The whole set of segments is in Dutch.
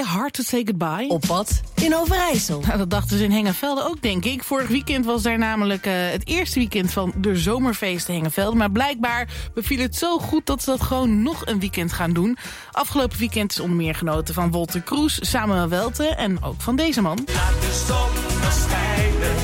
Hard to Say Goodbye? Op pad in Overijssel. Nou, dat dachten ze in Hengelvelde ook, denk ik. Vorig weekend was daar namelijk het eerste weekend van de zomerfeesten Hengelvelde. Maar blijkbaar beviel het zo goed dat ze dat gewoon nog een weekend gaan doen. Afgelopen weekend is onder meer genoten van Wolter Kroes, Samuel Welte en ook van deze man. Laat de zon schijnen.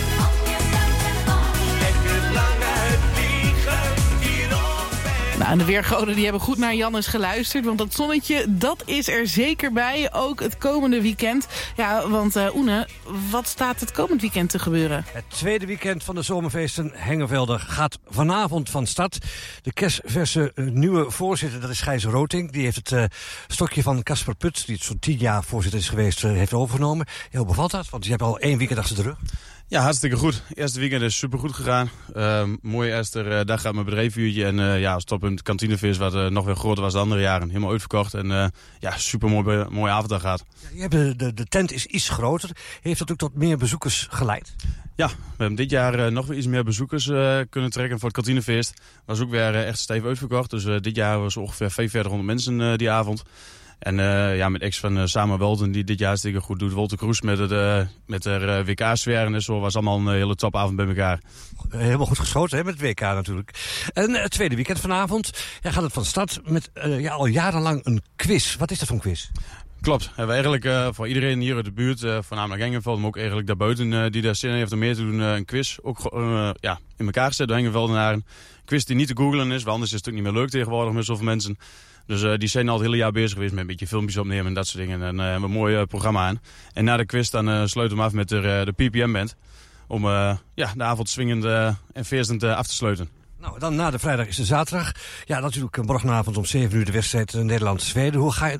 Nou, en de weergoden die hebben goed naar Jannes geluisterd. Want dat zonnetje, dat is er zeker bij. Ook het komende weekend. Ja, want Oene, wat staat het komend weekend te gebeuren? Het tweede weekend van de zomerfeesten Hengelvelde gaat vanavond van start. De kersverse nieuwe voorzitter, dat is Gijs Roting. Die heeft het stokje van Casper Put, die het zo'n 10 jaar voorzitter is geweest, heeft overgenomen. Ja, hoe bevalt dat? Want je hebt al 1 weekend achter de rug. Ja, hartstikke goed. Eerste weekend is supergoed gegaan. Mooie eerste dag gaat mijn bedrijfuurtje. En als toppunt kantinefeest wat nog weer groter was dan de andere jaren. Helemaal uitverkocht en super mooie avonddag gehad. Ja, de tent is iets groter. Heeft dat ook tot meer bezoekers geleid? Ja, we hebben dit jaar nog weer iets meer bezoekers kunnen trekken voor het kantinefeest. Was ook weer echt stevig uitverkocht. Dus dit jaar was ongeveer 4500 mensen die avond. En met ex van Samuel Welten, die dit jaar hartstikke goed doet. Wolter Kroes met de WK-sfeer en zo was allemaal een hele topavond bij elkaar. Helemaal goed geschoten, hè, met het WK natuurlijk. En het tweede weekend vanavond gaat het van start met al jarenlang een quiz. Wat is dat voor een quiz? Klopt. We hebben eigenlijk voor iedereen hier uit de buurt, voornamelijk Hengelvelde, maar ook eigenlijk daarbuiten, die daar zin in heeft om mee te doen, een quiz. Ook in elkaar gezet door Hengelveldenaren. Een quiz die niet te googlen is, want anders is het ook niet meer leuk tegenwoordig met zoveel mensen. Dus die zijn al het hele jaar bezig geweest met een beetje filmpjes opnemen en dat soort dingen. En hebben een mooi programma aan. En na de quiz dan sluiten we af met de PPM-band. Om de avond swingend en feestend af te sluiten. Nou, dan na de vrijdag is de zaterdag. Ja, natuurlijk morgenavond om 7 uur de wedstrijd Nederland-Zweden.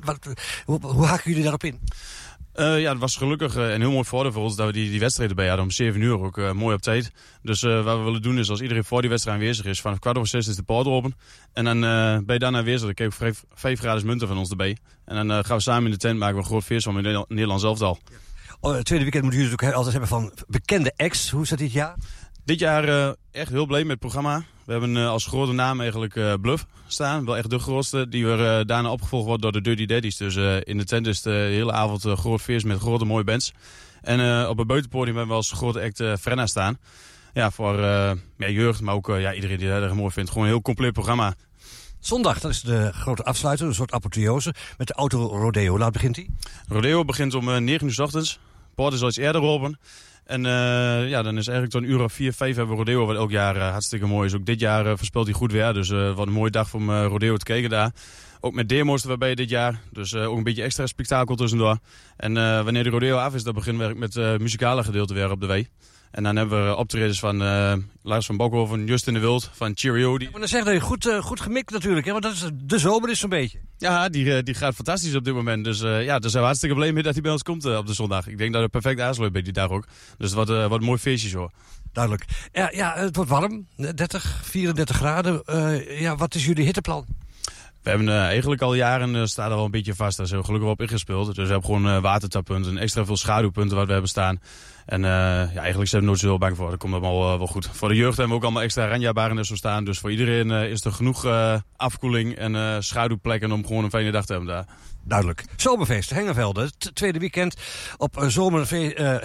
Hoe haken jullie daarop in? Het was gelukkig een heel mooi voordeel voor ons dat we die wedstrijd erbij hadden om 7 uur, ook mooi op tijd. Dus wat we willen doen is, als iedereen voor die wedstrijd aanwezig is, vanaf 5:15 is de poort open. En dan ben je dan aanwezig, dan krijg je 5 graden munten van ons erbij. En dan gaan we samen in de tent maken we een groot feest van met Nederland elftal. Het tweede weekend moeten jullie natuurlijk altijd hebben van bekende acts. Hoe is dat dit jaar? Dit jaar echt heel blij met het programma. We hebben als grote naam eigenlijk Bluff staan. Wel echt de grootste. Die weer daarna opgevolgd wordt door de Dirty Daddies. Dus in de tent is de hele avond een groot feest met grote mooie bands. En op het buitenpodium hebben we als grote act Frenna staan. Ja, voor jeugd, maar ook iedereen die dat erg mooi vindt. Gewoon een heel compleet programma. Zondag, dat is de grote afsluiter, een soort apotheose met de auto rodeo. Hoe laat begint die? Rodeo begint om 9 uur 's ochtends. De poort is al iets eerder open. En dan is eigenlijk tot een uur of 4, 5 hebben we rodeo, wat elk jaar hartstikke mooi is. Ook dit jaar voorspelt hij goed weer, dus wat een mooie dag om rodeo te kijken daar. Ook met demo's erbij dit jaar, dus ook een beetje extra spektakel tussendoor. En wanneer de rodeo af is, dan beginnen we met het muzikale gedeelte weer op de wei. En dan hebben we optredens van Lars van Bokhoven, Justin de Wild, van Cheerio. Maar dan zeg je goed gemikt natuurlijk, hè? Want dat is de zomer is zo'n beetje. Ja, die gaat fantastisch op dit moment. Dus daar zijn we hartstikke blij mee dat hij bij ons komt op de zondag. Ik denk dat het perfect aansluit bij die dag ook. Dus wat een mooi feestje zo. Duidelijk. Ja, het wordt warm, 30, 34 graden. Wat is jullie hitteplan? We hebben eigenlijk al jaren staat er wel een beetje vast. Daar zijn we gelukkig op ingespeeld. Dus we hebben gewoon watertappunten, extra veel schaduwpunten wat we hebben staan. En eigenlijk zijn we nooit zo heel bang voor. Dat komt allemaal wel goed. Voor de jeugd hebben we ook allemaal extra ranjabaren en zo staan. Dus voor iedereen is er genoeg afkoeling en schaduwplekken om gewoon een fijne dag te hebben daar. Duidelijk. Zomerfeest, Hengelvelde. Het tweede weekend. Op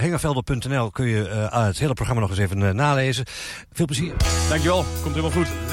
hengelvelde.nl kun je het hele programma nog eens even nalezen. Veel plezier. Dankjewel. Komt helemaal goed.